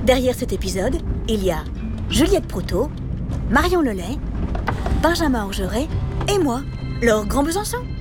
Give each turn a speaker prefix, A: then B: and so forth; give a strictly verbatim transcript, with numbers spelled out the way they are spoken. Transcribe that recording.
A: Derrière cet épisode, il y a Juliette Proto, Marion Lelay, Benjamin Orgeret et moi, Laure Grand Besançon.